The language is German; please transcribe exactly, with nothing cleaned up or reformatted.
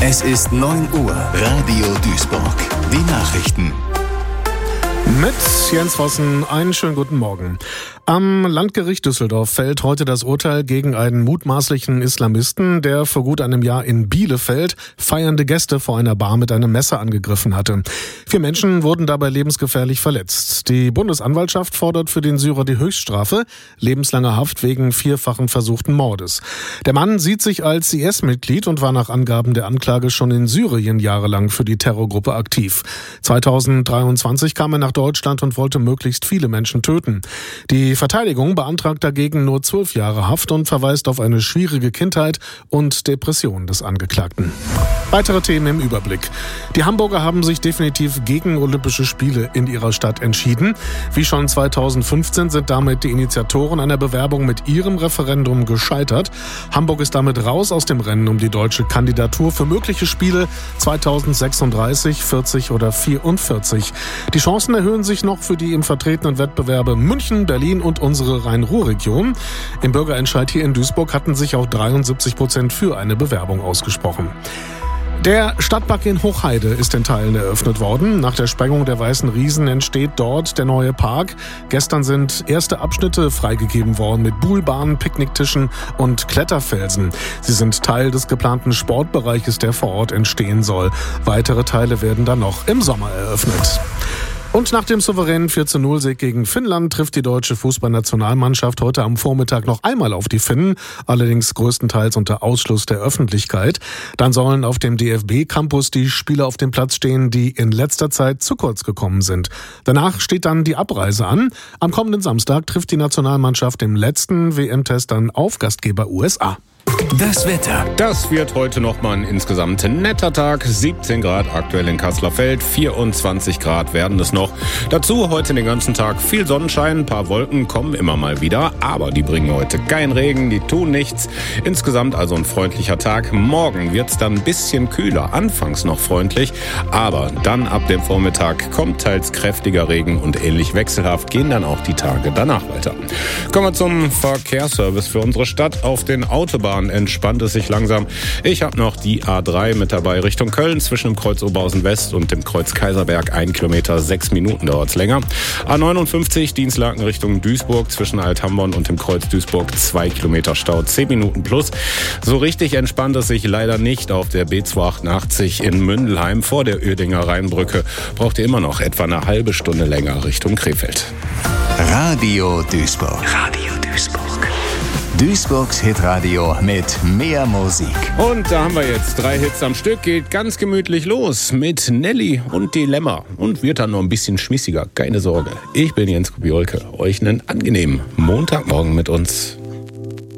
Es ist neun Uhr. Radio Duisburg. Die Nachrichten. Mit Jens Vossen, einen schönen guten Morgen. Am Landgericht Düsseldorf fällt heute das Urteil gegen einen mutmaßlichen Islamisten, der vor gut einem Jahr in Bielefeld feiernde Gäste vor einer Bar mit einem Messer angegriffen hatte. Vier Menschen wurden dabei lebensgefährlich verletzt. Die Bundesanwaltschaft fordert für den Syrer die Höchststrafe, lebenslange Haft wegen vierfachen versuchten Mordes. Der Mann sieht sich als I S-Mitglied und war nach Angaben der Anklage schon in Syrien jahrelang für die Terrorgruppe aktiv. zweitausenddreiundzwanzig kam er nach Deutschland und wollte möglichst viele Menschen töten. Die Verteidigung beantragt dagegen nur zwölf Jahre Haft und verweist auf eine schwierige Kindheit und Depression des Angeklagten. Weitere Themen im Überblick. Die Hamburger haben sich definitiv gegen Olympische Spiele in ihrer Stadt entschieden. Wie schon zweitausendfünfzehn sind damit die Initiatoren einer Bewerbung mit ihrem Referendum gescheitert. Hamburg ist damit raus aus dem Rennen um die deutsche Kandidatur für mögliche Spiele zweitausendsechsunddreißig, vierzig oder vierundvierzig. Die Chancen erhöhen sich noch für die im vertretenen Wettbewerbe München, Berlin und unsere Rhein-Ruhr-Region. Im Bürgerentscheid hier in Duisburg hatten sich auch dreiundsiebzig Prozent für eine Bewerbung ausgesprochen. Der Stadtpark in Hochheide ist in Teilen eröffnet worden. Nach der Sprengung der Weißen Riesen entsteht dort der neue Park. Gestern sind erste Abschnitte freigegeben worden mit Buhlbahnen, Picknicktischen und Kletterfelsen. Sie sind Teil des geplanten Sportbereiches, der vor Ort entstehen soll. Weitere Teile werden dann noch im Sommer eröffnet. Und nach dem souveränen vier zu null Sieg gegen Finnland trifft die deutsche Fußballnationalmannschaft heute am Vormittag noch einmal auf die Finnen, allerdings größtenteils unter Ausschluss der Öffentlichkeit. Dann sollen auf dem D F B-Campus die Spieler auf dem Platz stehen, die in letzter Zeit zu kurz gekommen sind. Danach steht dann die Abreise an. Am kommenden Samstag trifft die Nationalmannschaft im letzten W M-Test dann auf Gastgeber U S A. Das Wetter. Das wird heute nochmal ein insgesamt netter Tag. siebzehn Grad aktuell in Kasslerfeld, vierundzwanzig Grad werden es noch. Dazu heute den ganzen Tag viel Sonnenschein, ein paar Wolken kommen immer mal wieder, aber die bringen heute keinen Regen, die tun nichts. Insgesamt also ein freundlicher Tag. Morgen wird's dann ein bisschen kühler, anfangs noch freundlich, aber dann ab dem Vormittag kommt teils kräftiger Regen und ähnlich wechselhaft gehen dann auch die Tage danach weiter. Kommen wir zum Verkehrsservice für unsere Stadt. Auf den Autobahnen entspannt es sich langsam. Ich habe noch die A drei mit dabei Richtung Köln zwischen dem Kreuz Oberhausen West und dem Kreuz Kaiserberg. Ein Kilometer, sechs Minuten dauert es länger. A neunundfünfzig Dienstlaken Richtung Duisburg zwischen Althamborn und dem Kreuz Duisburg. Zwei Kilometer Stau, zehn Minuten plus. So richtig entspannt es sich leider nicht auf der B zweihundertachtundachtzig in Mündelheim vor der Uerdinger Rheinbrücke. Braucht ihr immer noch etwa eine halbe Stunde länger Richtung Krefeld. Radio Duisburg. Radio Duisburg. Duisburgs Hitradio mit mehr Musik. Und da haben wir jetzt drei Hits am Stück. Geht ganz gemütlich los mit Nelly und Dilemma. Und wird dann noch ein bisschen schmissiger, keine Sorge. Ich bin Jens Kubiolke. Euch einen angenehmen Montagmorgen mit uns.